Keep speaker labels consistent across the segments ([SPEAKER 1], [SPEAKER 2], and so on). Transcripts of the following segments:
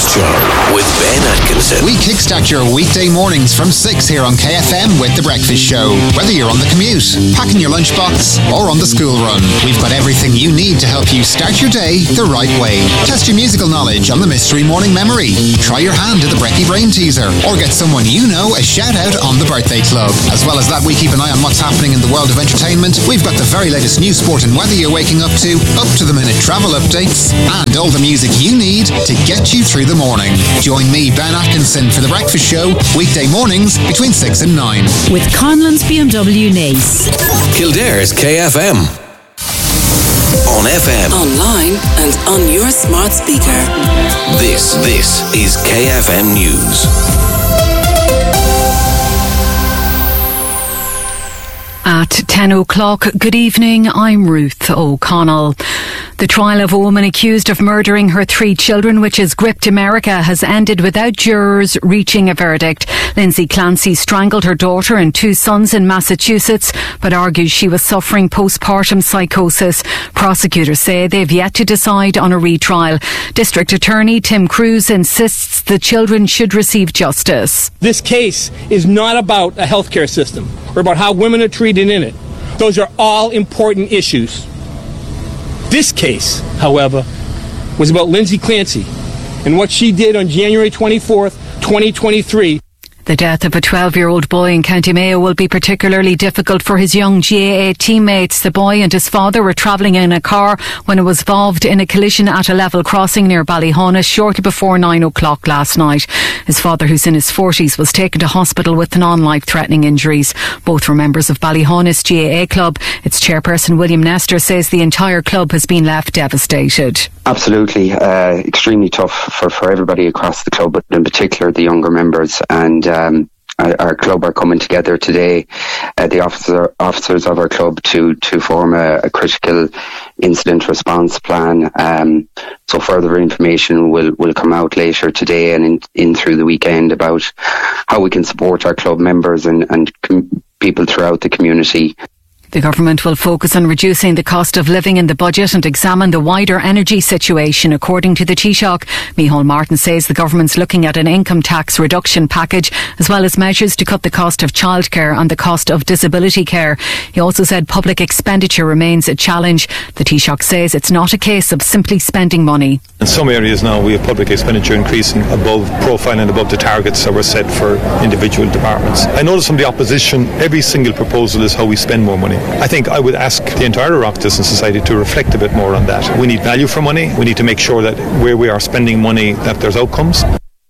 [SPEAKER 1] Breakfast Show with Ben Atkinson.
[SPEAKER 2] We kickstart your weekday mornings from 6 here on KFM with The Breakfast Show. Whether you're on the commute, packing your lunchbox, or on the school run, we've got everything you need to help you start your day the right way. Test your musical knowledge on the Mystery Morning Memory. Try your hand at the Brekkie Brain Teaser, or get someone you know a shout out on the Birthday Club. As well as that, we keep an eye on what's happening in the world of entertainment. We've got the very latest news, sport and weather you're waking up to the minute travel updates, and all the music you need to get you through the morning. Join me, Ben Atkinson, for The Breakfast Show, weekday mornings between 6 and 9.
[SPEAKER 3] With Conlon's BMW Nace.
[SPEAKER 1] Kildare's KFM. On FM.
[SPEAKER 4] Online and on your smart speaker.
[SPEAKER 1] This is KFM News.
[SPEAKER 3] At 10 o'clock, good evening, I'm Ruth O'Connell. The trial of a woman accused of murdering her 3 children, which has gripped America, has ended without jurors reaching a verdict. Lindsay Clancy strangled her daughter and 2 sons in Massachusetts, but argues she was suffering postpartum psychosis. Prosecutors say they've yet to decide on a retrial. District Attorney Tim Cruz insists the children should receive justice.
[SPEAKER 5] This case is not about a healthcare system or about how women are treated in it. Those are all important issues. This case, however, was about Lindsay Clancy and what she did on January 24th, 2023.
[SPEAKER 3] The death of a 12-year-old boy in County Mayo will be particularly difficult for his young GAA teammates. The boy and his father were travelling in a car when it was involved in a collision at a level crossing near Ballyhonus shortly before 9 o'clock last night. His father, who's in his 40s, was taken to hospital with non-life-threatening injuries. Both were members of Ballyhonus GAA club. Its chairperson, William Nestor, says the entire club has been left devastated.
[SPEAKER 6] Absolutely. Extremely tough for everybody across the club, but in particular the younger members. And our club are coming together today, the officers of our club, to form a critical incident response plan. So further information will come out later today and in through the weekend about how we can support our club members and people throughout the community.
[SPEAKER 3] The government will focus on reducing the cost of living in the budget and examine the wider energy situation, according to the Taoiseach. Micheál Martin says the government's looking at an income tax reduction package, as well as measures to cut the cost of childcare and the cost of disability care. He also said public expenditure remains a challenge. The Taoiseach says it's not a case of simply spending money.
[SPEAKER 7] In some areas now we have public expenditure increasing above profile and above the targets that were set for individual departments. I notice from the opposition, every single proposal is how we spend more money. I think I would ask the entire Oireachtas society to reflect a bit more on that. We need value for money. We need to make sure that where we are spending money, that there's outcomes.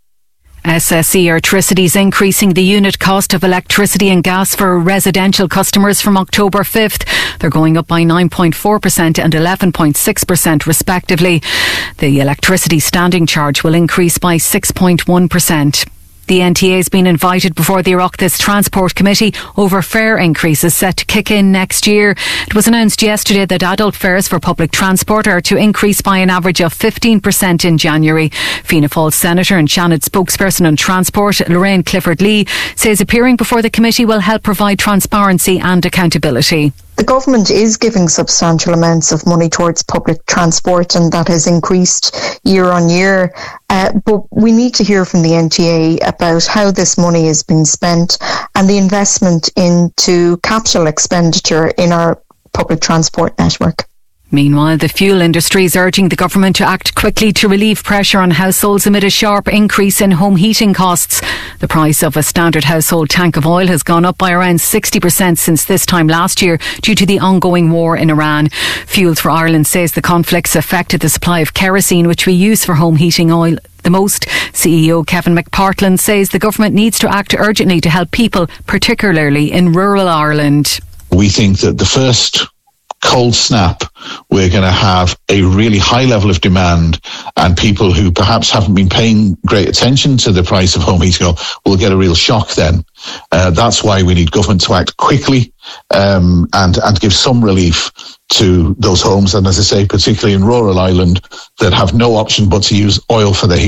[SPEAKER 3] SSE Electricity is increasing the unit cost of electricity and gas for residential customers from October 5th. They're going up by 9.4% and 11.6% respectively. The electricity standing charge will increase by 6.1%. The NTA has been invited before the Oireachtas Transport Committee over fare increases set to kick in next year. It was announced yesterday that adult fares for public transport are to increase by an average of 15% in January. Fianna Fáil Senator and Shannon spokesperson on transport, Lorraine Clifford-Lee, says appearing before the committee will help provide transparency and accountability.
[SPEAKER 8] The government is giving substantial amounts of money towards public transport, and that has increased year on year. But we need to hear from the NTA about how this money has been spent and the investment into capital expenditure in our public transport network.
[SPEAKER 3] Meanwhile, the fuel industry is urging the government to act quickly to relieve pressure on households amid a sharp increase in home heating costs. The price of a standard household tank of oil has gone up by around 60% since this time last year due to the ongoing war in Iran. Fuels for Ireland says the conflicts affected the supply of kerosene, which we use for home heating oil, the most. CEO Kevin McPartland says the government needs to act urgently to help people, particularly in rural Ireland.
[SPEAKER 9] We think that the first cold snap, we're going to have a really high level of demand, and people who perhaps haven't been paying great attention to the price of home heating will get a real shock then. That's why we need government to act quickly and give some relief to those homes, and as I say, particularly in rural Ireland, that have no option but to use oil for their heating.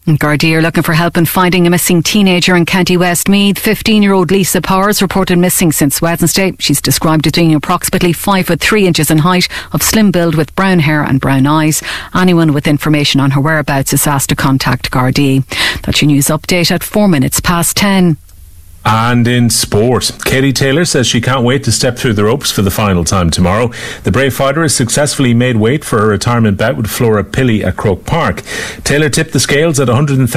[SPEAKER 3] Gardaí are looking for help in finding a missing teenager in County Westmeath. 15-year-old Lisa Powers reported missing since Wednesday. She's described as being approximately 5'3" in height, of slim build with brown hair and brown eyes. Anyone with information on her whereabouts is asked to contact Gardaí. That's your news update at 10:04.
[SPEAKER 10] And in sport, Katie Taylor says she can't wait to step through the ropes for the final time tomorrow. The brave fighter has successfully made weight for her retirement bout with Flora Pilley at Croke Park. Taylor tipped the scales at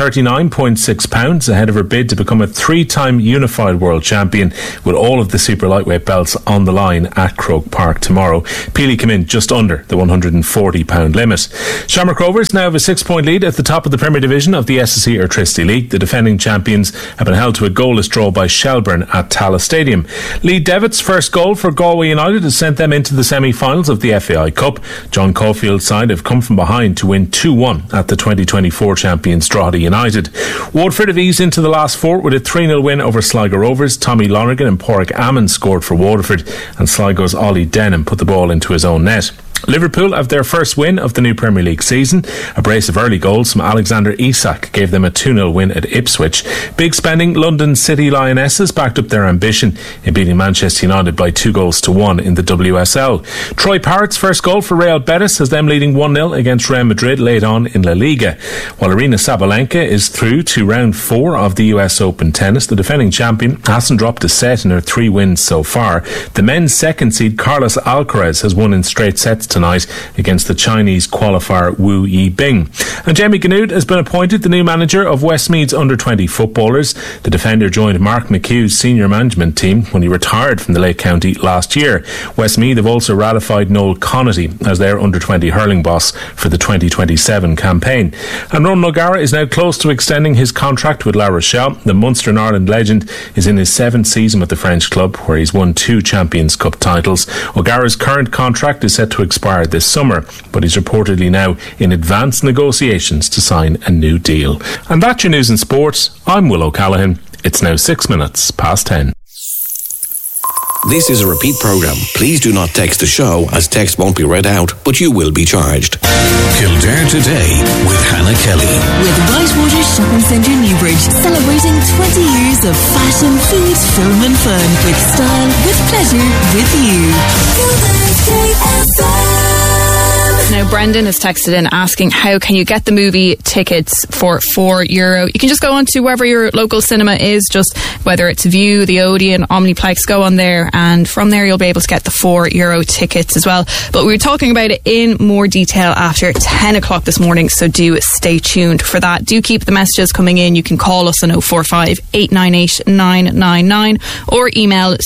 [SPEAKER 10] 139.6 pounds ahead of her bid to become a 3-time unified world champion, with all of the super lightweight belts on the line at Croke Park tomorrow. Pilley came in just under the 140-pound limit. Shamrock Rovers now have a 6-point lead at the top of the Premier Division of the SSE Airtricity League. The defending champions have been held to a goalless draw by Shelbourne at Tallaght Stadium. Lee Devitt's first goal for Galway United has sent them into the semi-finals of the FAI Cup. John Caulfield's side have come from behind to win 2-1 at the 2024 champions Drogheda United. Waterford have eased into the last four with a 3-0 win over Sligo Rovers. Tommy Lonergan and Pádraig Amon scored for Waterford, and Sligo's Ollie Denham put the ball into his own net. Liverpool have their first win of the new Premier League season. A brace of early goals from Alexander Isak gave them a 2-0 win at Ipswich. Big spending London City Lionesses backed up their ambition in beating Manchester United by 2-1 in the WSL. Troy Parrott's first goal for Real Betis has them leading 1-0 against Real Madrid late on in La Liga. While Arina Sabalenka is through to round 4 of the US Open tennis, the defending champion hasn't dropped a set in her 3 wins so far. The men's second seed Carlos Alcaraz has won in straight sets tonight against the Chinese qualifier Wu Yibing. And Jamie Ganood has been appointed the new manager of Westmeath's under-20 footballers. The defender joined Mark McHugh's senior management team when he retired from the Lake County last year. Westmeath have also ratified Noel Connaughty as their under-20 hurling boss for the 2027 campaign. And Ronan O'Gara is now close to extending his contract with La Rochelle. The Munster and Ireland legend is in his 7th season with the French club, where he's won 2 Champions Cup titles. O'Gara's current contract is set to expire this summer, but he's reportedly now in advanced negotiations to sign a new deal. And that's your news in sport. I'm Will O'Callaghan. It's now 10:06.
[SPEAKER 1] This is a repeat programme. Please do not text the show, as text won't be read out, but you will be charged. Kildare Today with Hannah Kelly.
[SPEAKER 11] With Whitewater Shopping Centre Newbridge, celebrating 20 years of fashion, food, film and fun. With style, with pleasure, with you. Kildare's KFM.
[SPEAKER 12] Now, Brendan has texted in asking, how can you get the movie tickets for €4? You can just go on to wherever your local cinema is, just whether it's View, the Odeon, Omniplex, go on there, and from there you'll be able to get the €4 tickets as well. But we were talking about it in more detail after 10 o'clock this morning, so do stay tuned for that. Do keep the messages coming in. You can call us on 045 898 999 or email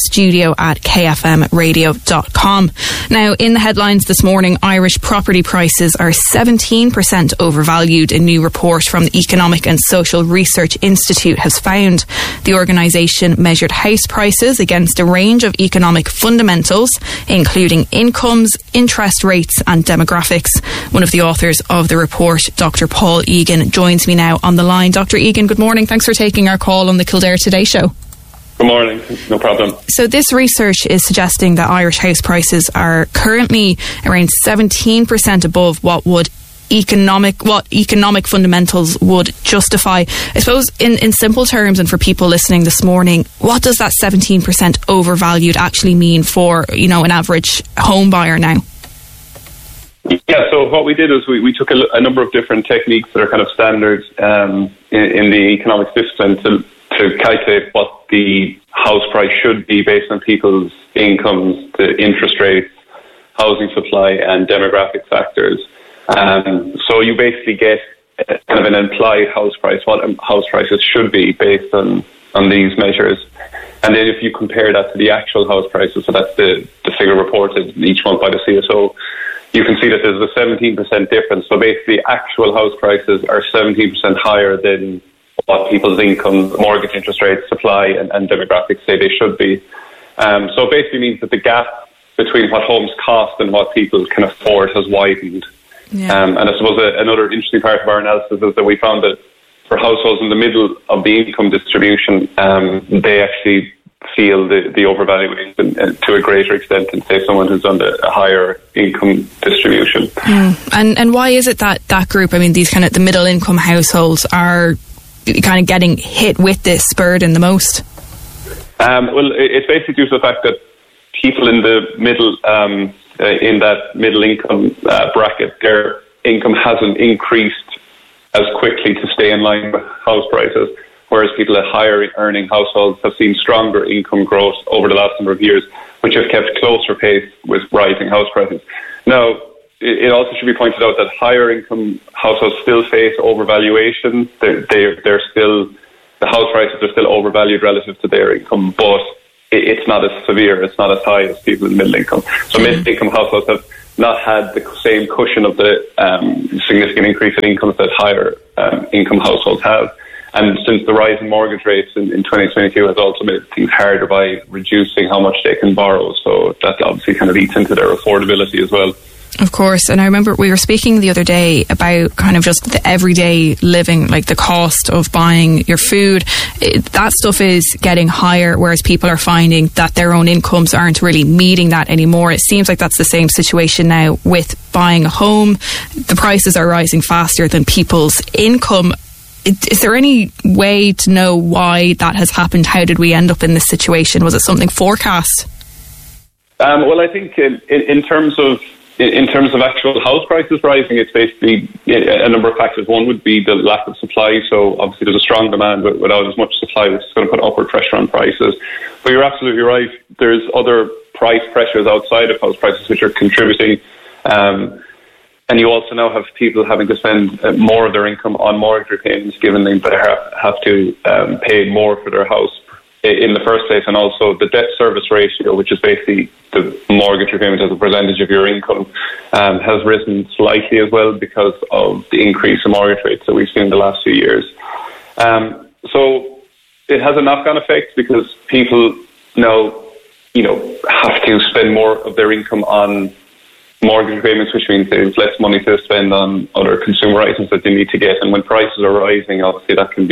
[SPEAKER 12] studio@kfmradio.com. Now, in the headlines this morning, Irish property prices are 17% overvalued. A new report from the Economic and Social Research Institute has found. The organisation measured house prices against a range of economic fundamentals, including incomes, interest rates and demographics. One of the authors of the report, Dr. Paul Egan, joins me now on the line. Dr. Egan, good morning. Thanks for taking our call on the Kildare Today show.
[SPEAKER 13] Good morning. No problem.
[SPEAKER 12] So this research is suggesting that Irish house prices are currently around 17% above what economic fundamentals would justify. I suppose in simple terms, and for people listening this morning, what does that 17% overvalued actually mean for, an average home buyer now?
[SPEAKER 13] Yeah, so what we did is we took a number of different techniques that are kind of standard in the economic system to calculate what the house price should be based on people's incomes, the interest rates, housing supply and demographic factors. So you basically get kind of an implied house price, what house prices should be based on these measures. And then if you compare that to the actual house prices, so that's the figure reported each month by the CSO, you can see that there's a 17% difference. So basically actual house prices are 17% higher than what people's income, mortgage interest rates, supply and demographics say they should be. So it basically means that the gap between what homes cost and what people can afford has widened. Yeah. And I suppose another interesting part of our analysis is that we found that for households in the middle of the income distribution, they actually feel the overvaluation to a greater extent than, say, someone who's on a higher income distribution.
[SPEAKER 12] And why is it that group, I mean, these kind of the middle income households are kind of getting hit with this burden the most?
[SPEAKER 13] Well, it's basically due to the fact that people in the middle, in that middle income bracket, their income hasn't increased as quickly to stay in line with house prices, whereas people at higher earning households have seen stronger income growth over the last number of years, which have kept closer pace with rising house prices. Now, it also should be pointed out that higher income households still face overvaluation. They're still, the house prices are still overvalued relative to their income, but it's not as severe, it's not as high as people in middle income. So middle income households have not had the same cushion of the significant increase in incomes that higher income households have. And since the rise in mortgage rates in 2022 has also made things harder by reducing how much they can borrow, so that obviously kind of eats into their affordability as well.
[SPEAKER 12] Of course, and I remember we were speaking the other day about kind of just the everyday living, like the cost of buying your food. That stuff is getting higher, whereas people are finding that their own incomes aren't really meeting that anymore. It seems like that's the same situation now with buying a home. The prices are rising faster than people's income. Is there any way to know why that has happened? How did we end up in this situation? Was it something forecast?
[SPEAKER 13] Well, I think in terms of actual house prices rising, it's basically a number of factors. One would be the lack of supply. So obviously there's a strong demand without as much supply, which is going to put upward pressure on prices. But you're absolutely right. There's other price pressures outside of house prices which are contributing. And you also now have people having to spend more of their income on mortgage repayments, given they have to pay more for their house in the first place, and also the debt service ratio, which is basically the mortgage repayment as a percentage of your income, has risen slightly as well because of the increase in mortgage rates that we've seen in the last few years. So it has a knock-on effect because people now, have to spend more of their income on mortgage repayments, which means there's less money to spend on other consumer items that they need to get. And when prices are rising, obviously that can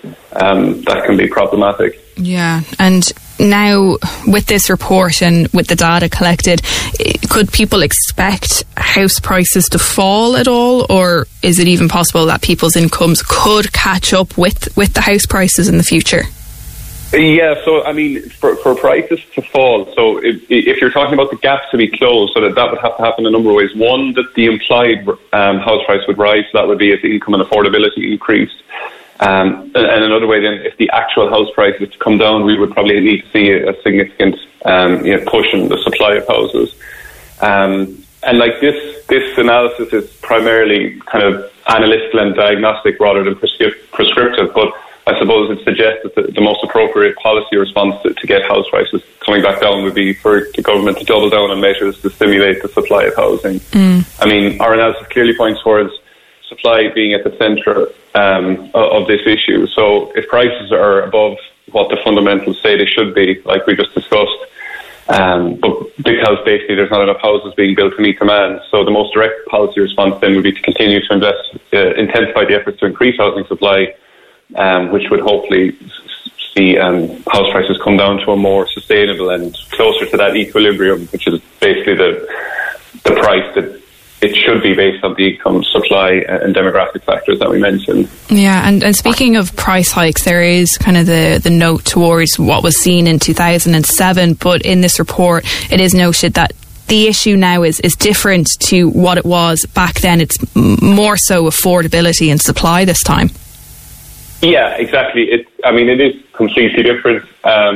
[SPEAKER 13] be problematic.
[SPEAKER 12] Yeah, and now with this report and with the data collected, could people expect house prices to fall at all, or is it even possible that people's incomes could catch up with the house prices in the future?
[SPEAKER 13] Yeah, so I mean, for prices to fall, so if you're talking about the gap to be closed, so that would have to happen in a number of ways. One, that the implied house price would rise, so that would be if the income and affordability increased. And another way then, if the actual house price was to come down, we would probably need to see a significant push in the supply of houses. And like this analysis is primarily kind of analytical and diagnostic rather than prescriptive, but I suppose it suggests that the most appropriate policy response to get house prices coming back down would be for the government to double down on measures to stimulate the supply of housing. I mean, our analysis clearly points towards supply being at the centre of this issue. So if prices are above what the fundamentals say they should be, like we just discussed, but because basically there's not enough houses being built to meet demand, so the most direct policy response then would be to continue to intensify the efforts to increase housing supply, which would hopefully see house prices come down to a more sustainable and closer to that equilibrium, which is basically the price that it should be based on the income, supply and demographic factors that we mentioned.
[SPEAKER 12] Yeah, and speaking of price hikes, there is kind of the note towards what was seen in 2007, but in this report it is noted that the issue now is different to what it was back then. It's more so affordability and supply this time.
[SPEAKER 13] Yeah, exactly. It is completely different.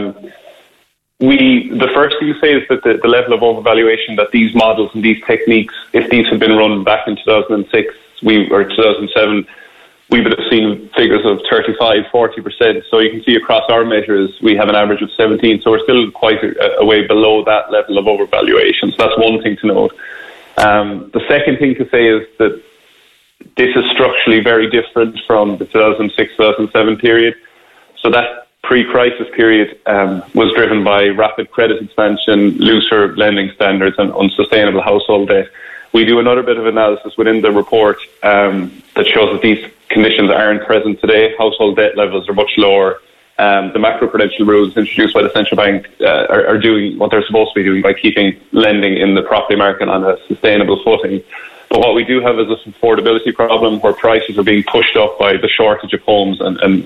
[SPEAKER 13] The first thing to say is that the level of overvaluation that these models and these techniques, if these had been run back in 2006 or 2007, we would have seen figures of 35-40%. So you can see across our measures, we have an average of 17. So we're still quite a way below that level of overvaluation. So that's one thing to note. The second thing to say is that this is structurally very different from the 2006-2007 period. So that pre-crisis period was driven by rapid credit expansion, looser lending standards and unsustainable household debt. We do another bit of analysis within the report that shows that these conditions aren't present today. Household debt levels are much lower. the macroprudential rules introduced by the central bank are doing what they're supposed to be doing by keeping lending in the property market on a sustainable footing. But what we do have is this affordability problem where prices are being pushed up by the shortage of homes and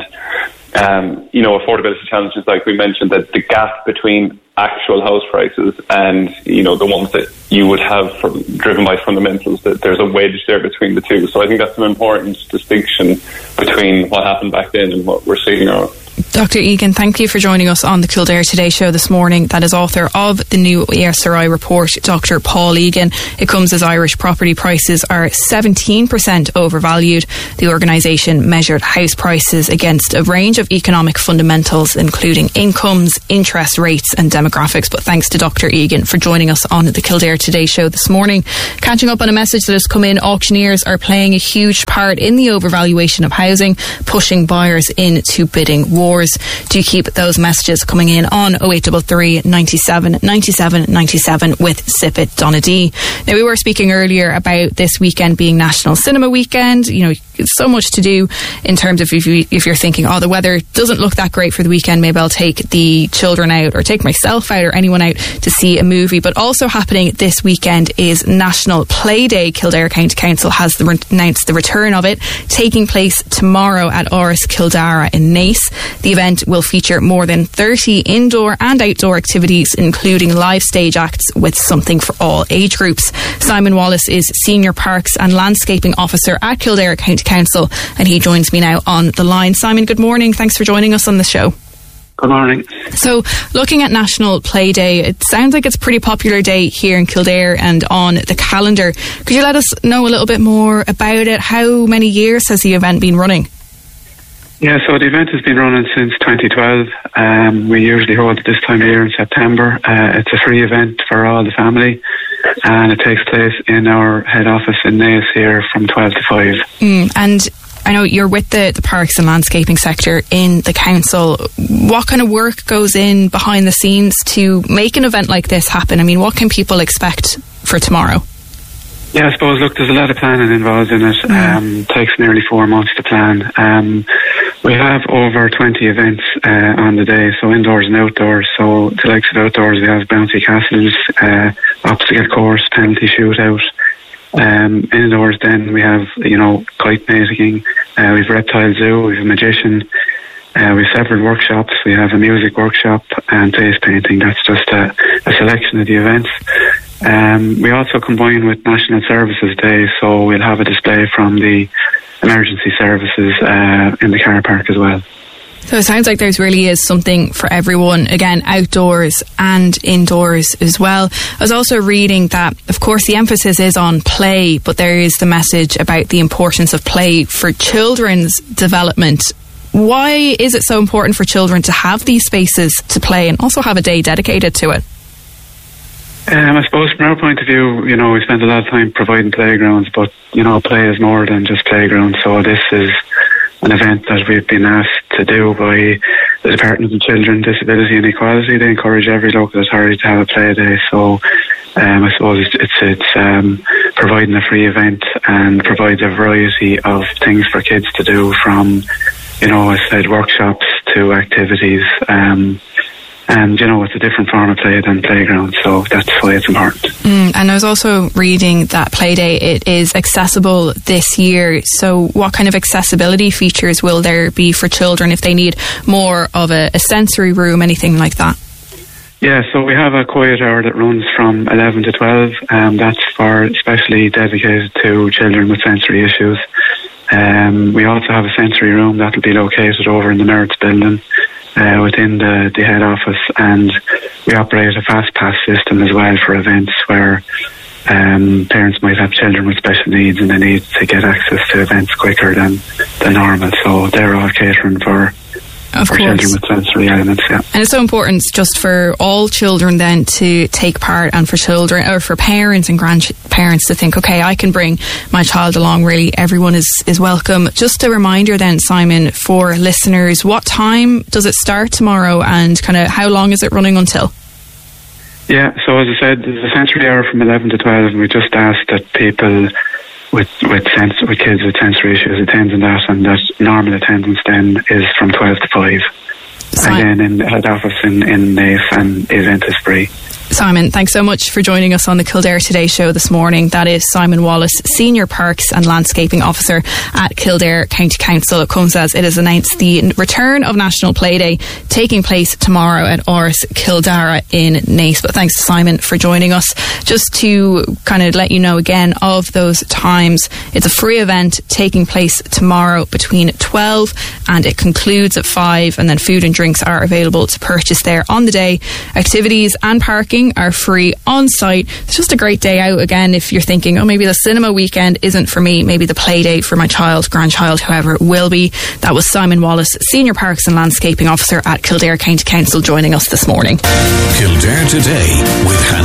[SPEAKER 13] affordability challenges, like we mentioned, that the gap between actual house prices and, the ones that you would have driven by fundamentals, that there's a wedge there between the two. So I think that's an important distinction between what happened back then and what we're seeing now.
[SPEAKER 12] Dr. Egan, thank you for joining us on the Kildare Today show this morning. That is author of the new ESRI report, Dr. Paul Egan. It comes as Irish property prices are 17% overvalued. The organisation measured house prices against a range of economic fundamentals, including incomes, interest rates and demographics. But thanks to Dr. Egan for joining us on the Kildare Today show this morning. Catching up on a message that has come in, auctioneers are playing a huge part in the overvaluation of housing, pushing buyers into bidding wars. Do keep those messages coming in on 0833 97 97 97 with Sipit Donadee. Now, we were speaking earlier about this weekend being National Cinema Weekend. So much to do in terms of if you're thinking, the weather doesn't look that great for the weekend, maybe I'll take the children out or take myself out or anyone out to see a movie. But also happening this weekend is National Play Day. Kildare County Council has announced the return of it, taking place tomorrow at Áras Kildara in Naas. The event will feature more than 30 indoor and outdoor activities, including live stage acts with something for all age groups. Simon Wallace is Senior Parks and Landscaping Officer at Kildare County Council, and he joins me now on the line. Simon, good morning. Thanks for joining us on the show.
[SPEAKER 14] Good morning.
[SPEAKER 12] So, looking at National Play Day, it sounds like it's a pretty popular day here in Kildare and on the calendar. Could you let us know a little bit more about it? How many years has the event been running?
[SPEAKER 14] Yeah, so the event has been running since 2012. We usually hold it this time of year in September. It's a free event for all the family, and it takes place in our head office in Naas here from 12 to 5.
[SPEAKER 12] And I know you're with the parks and landscaping sector in the council. What kind of work goes in behind the scenes to make an event like this happen? I mean, what can people expect for tomorrow?
[SPEAKER 14] Yeah, I suppose, look, there's a lot of planning involved in it. Takes nearly 4 months to plan. We have over 20 events on the day, so indoors and outdoors. So the likes of outdoors, we have bouncy castles, obstacle course, penalty shootout. Indoors then we have, kite making, we have reptile zoo, we have a magician, we have several workshops, we have a music workshop and face painting. That's just a selection of the events. We also combine with National Services Day, so we'll have a display from the emergency services in the car park as well.
[SPEAKER 12] So it sounds like there really is something for everyone, again, outdoors and indoors as well. I was also reading that, of course, the emphasis is on play, but there is the message about the importance of play for children's development. Why is it so important for children to have these spaces to play and also have a day dedicated to it?
[SPEAKER 14] I suppose from our point of view, we spend a lot of time providing playgrounds, but, play is more than just playgrounds. So this is an event that we've been asked to do by the Department of Children, Disability and Equality. They encourage every local authority to have a play day. So I suppose it's providing a free event and provides a variety of things for kids to do, from, I said, workshops to activities. And, it's a different form of play than playground, so that's why it's important.
[SPEAKER 12] And I was also reading that Play Day, it is accessible this year. So what kind of accessibility features will there be for children if they need more of a sensory room, anything like that?
[SPEAKER 14] Yeah, so we have a quiet hour that runs from 11 to 12. That's especially dedicated to children with sensory issues. We also have a sensory room that will be located over in the Merits building, within the head office, and we operate a fast pass system as well for events where parents might have children with special needs and they need to get access to events quicker than normal. So they're all catering for children with sensory elements, yeah.
[SPEAKER 12] And it's so important just for all children then to take part, and for children or for parents and grandparents to think, okay, I can bring my child along. Really, everyone is welcome. Just a reminder then, Simon, for listeners, what time does it start tomorrow and kind of how long is it running until?
[SPEAKER 14] Yeah, so as I said, there's a sensory hour from 11 to 12, and we just ask that people with kids with sensory issues attend that, and that normal attendance then is from 12 to 5. again in the head office in Naas and is Entisbury.
[SPEAKER 12] Simon, thanks so much for joining us on the Kildare Today show this morning. That is Simon Wallace, Senior Parks and Landscaping Officer at Kildare County Council. It comes as it has announced the return of National Play Day taking place tomorrow at Áras Kildare in Naas. But thanks to Simon for joining us. Just to kind of let you know again of those times, it's a free event taking place tomorrow between 12 and it concludes at 5, and then food and drinks are available to purchase there on the day. Activities and parking are free on site. It's just a great day out again if you're thinking, oh, maybe the cinema weekend isn't for me, maybe the play day for my child, grandchild, whoever it will be. That was Simon Wallace, Senior Parks and Landscaping Officer at Kildare County Council, joining us this morning.
[SPEAKER 1] Kildare Today with